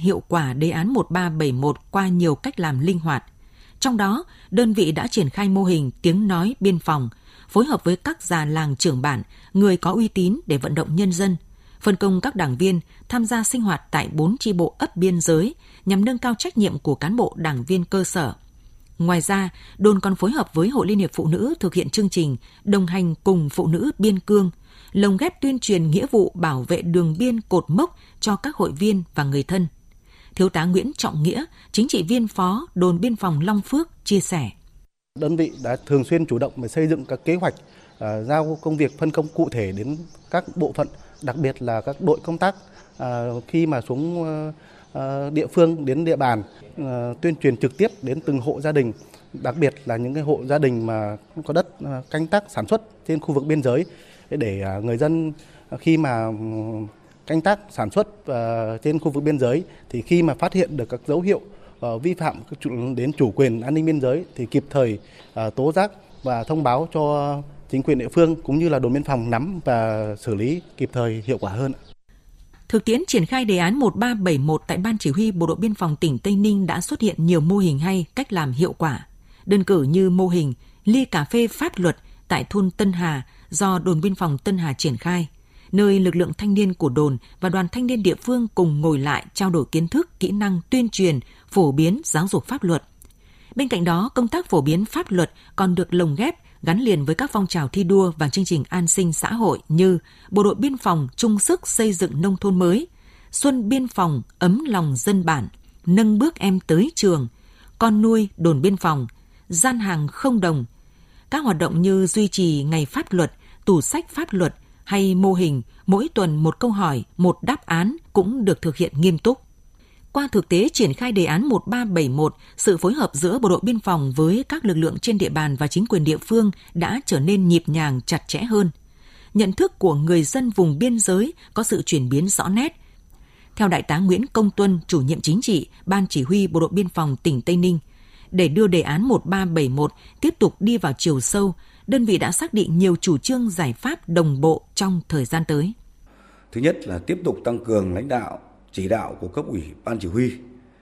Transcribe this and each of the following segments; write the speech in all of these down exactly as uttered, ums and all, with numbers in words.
hiệu quả đề án một ba bảy một qua nhiều cách làm linh hoạt. Trong đó, đơn vị đã triển khai mô hình tiếng nói biên phòng, phối hợp với các già làng trưởng bản, người có uy tín để vận động nhân dân, phân công các đảng viên tham gia sinh hoạt tại bốn chi bộ ấp biên giới nhằm nâng cao trách nhiệm của cán bộ đảng viên cơ sở. Ngoài ra, đồn còn phối hợp với Hội Liên hiệp Phụ nữ thực hiện chương trình đồng hành cùng phụ nữ biên cương, lồng ghép tuyên truyền nghĩa vụ bảo vệ đường biên cột mốc cho các hội viên và người thân. Thiếu tá Nguyễn Trọng Nghĩa, chính trị viên phó đồn biên phòng Long Phước chia sẻ. Đơn vị đã thường xuyên chủ động để xây dựng các kế hoạch, uh, giao công việc phân công cụ thể đến các bộ phận, đặc biệt là các đội công tác uh, khi mà xuống uh, uh, địa phương đến địa bàn uh, tuyên truyền trực tiếp đến từng hộ gia đình, đặc biệt là những cái hộ gia đình mà có đất uh, canh tác sản xuất trên khu vực biên giới để uh, người dân uh, khi mà um, canh tác sản xuất uh, trên khu vực biên giới thì khi mà phát hiện được các dấu hiệu uh, vi phạm đến chủ quyền an ninh biên giới thì kịp thời uh, tố giác và thông báo cho chính quyền địa phương cũng như là đồn biên phòng nắm và xử lý kịp thời hiệu quả hơn. Thực tiễn triển khai đề án một ba bảy một tại Ban Chỉ huy Bộ đội Biên phòng tỉnh Tây Ninh đã xuất hiện nhiều mô hình hay, cách làm hiệu quả. Đơn cử như mô hình ly cà phê pháp luật tại thôn Tân Hà do đồn biên phòng Tân Hà triển khai, nơi lực lượng thanh niên của đồn và đoàn thanh niên địa phương cùng ngồi lại trao đổi kiến thức, kỹ năng tuyên truyền, phổ biến giáo dục pháp luật. Bên cạnh đó, công tác phổ biến pháp luật còn được lồng ghép gắn liền với các phong trào thi đua và chương trình an sinh xã hội như Bộ đội Biên phòng chung sức xây dựng nông thôn mới, Xuân Biên phòng ấm lòng dân bản, nâng bước em tới trường, con nuôi đồn biên phòng, gian hàng không đồng. Các hoạt động như duy trì ngày pháp luật, tủ sách pháp luật hay mô hình mỗi tuần một câu hỏi, một đáp án cũng được thực hiện nghiêm túc. Qua thực tế triển khai đề án một ba bảy một, sự phối hợp giữa Bộ đội Biên phòng với các lực lượng trên địa bàn và chính quyền địa phương đã trở nên nhịp nhàng, chặt chẽ hơn. Nhận thức của người dân vùng biên giới có sự chuyển biến rõ nét. Theo Đại tá Nguyễn Công Tuân, chủ nhiệm chính trị, Ban Chỉ huy Bộ đội Biên phòng tỉnh Tây Ninh, để đưa đề án một ba bảy một tiếp tục đi vào chiều sâu, đơn vị đã xác định nhiều chủ trương giải pháp đồng bộ trong thời gian tới. Thứ nhất là tiếp tục tăng cường lãnh đạo, chỉ đạo của cấp ủy Ban Chỉ huy,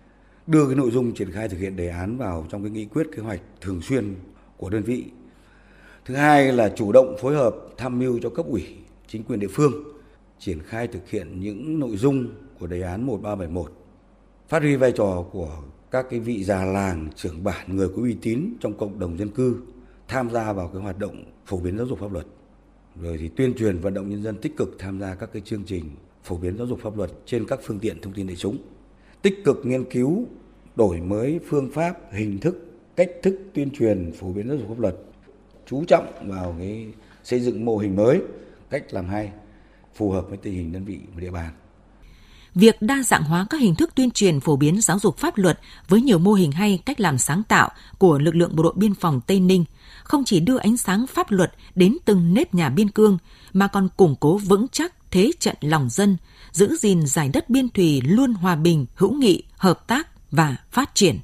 đưa cái nội dung triển khai thực hiện đề án vào trong cái nghị quyết kế hoạch thường xuyên của đơn vị. Thứ hai là chủ động phối hợp tham mưu cho cấp ủy, chính quyền địa phương triển khai thực hiện những nội dung của đề án một ba bảy một, phát huy vai trò của các cái vị già làng, trưởng bản, người có uy tín trong cộng đồng dân cư tham gia vào cái hoạt động phổ biến giáo dục pháp luật. Rồi thì tuyên truyền vận động nhân dân tích cực tham gia các cái chương trình phổ biến giáo dục pháp luật trên các phương tiện thông tin đại chúng. Tích cực nghiên cứu, đổi mới phương pháp, hình thức, cách thức tuyên truyền phổ biến giáo dục pháp luật. Chú trọng vào cái xây dựng mô hình mới, cách làm hay, phù hợp với tình hình đơn vị và địa bàn. Việc đa dạng hóa các hình thức tuyên truyền phổ biến giáo dục pháp luật với nhiều mô hình hay, cách làm sáng tạo của lực lượng Bộ đội Biên phòng Tây Ninh không chỉ đưa ánh sáng pháp luật đến từng nếp nhà biên cương mà còn củng cố vững chắc thế trận lòng dân, giữ gìn dải đất biên thùy luôn hòa bình, hữu nghị, hợp tác và phát triển.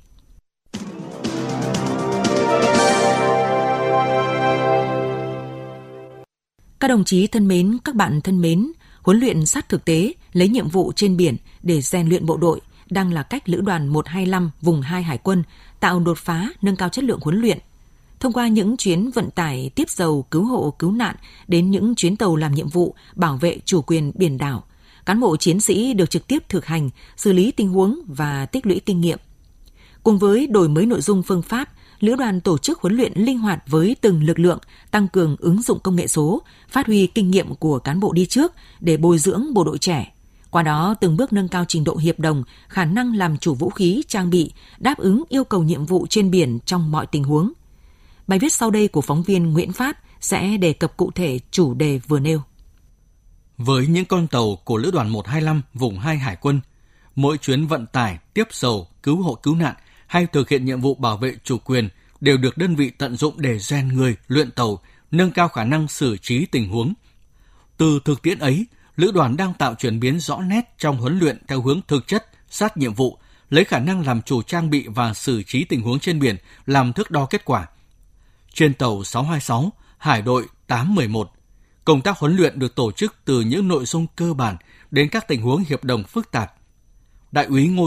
Các đồng chí thân mến, các bạn thân mến, huấn luyện sát thực tế, lấy nhiệm vụ trên biển để rèn luyện bộ đội đang là cách Lữ đoàn một hai lăm vùng hai Hải quân tạo đột phá, nâng cao chất lượng huấn luyện. Thông qua những chuyến vận tải tiếp dầu cứu hộ cứu nạn đến những chuyến tàu làm nhiệm vụ bảo vệ chủ quyền biển đảo, cán bộ chiến sĩ được trực tiếp thực hành, xử lý tình huống và tích lũy kinh nghiệm. Cùng với đổi mới nội dung phương pháp, Lữ đoàn tổ chức huấn luyện linh hoạt với từng lực lượng, tăng cường ứng dụng công nghệ số, phát huy kinh nghiệm của cán bộ đi trước để bồi dưỡng bộ đội trẻ. Qua đó, từng bước nâng cao trình độ hiệp đồng, khả năng làm chủ vũ khí, trang bị, đáp ứng yêu cầu nhiệm vụ trên biển trong mọi tình huống. Bài viết sau đây của phóng viên Nguyễn Phát sẽ đề cập cụ thể chủ đề vừa nêu. Với những con tàu của Lữ đoàn một hai lăm vùng hai Hải quân, mỗi chuyến vận tải, tiếp dầu, cứu hộ cứu nạn hay thực hiện nhiệm vụ bảo vệ chủ quyền đều được đơn vị tận dụng để rèn người, luyện tàu, nâng cao khả năng xử trí tình huống. Từ thực tiễn ấy, Lữ đoàn đang tạo chuyển biến rõ nét trong huấn luyện theo hướng thực chất, sát nhiệm vụ, lấy khả năng làm chủ trang bị và xử trí tình huống trên biển làm thước đo kết quả. Trên tàu sáu hai sáu, Hải đội tám một một, công tác huấn luyện được tổ chức từ những nội dung cơ bản đến các tình huống hiệp đồng phức tạp. Đại úy Ngô